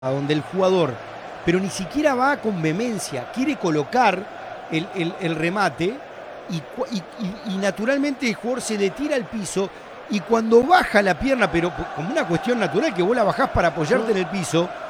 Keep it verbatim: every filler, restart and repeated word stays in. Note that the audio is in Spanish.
A donde el jugador, pero ni siquiera va con vehemencia, quiere colocar el, el, el remate y, y, y, y naturalmente el jugador se le tira al piso y cuando baja la pierna, pero como una cuestión natural que vos la bajás para apoyarte en el piso,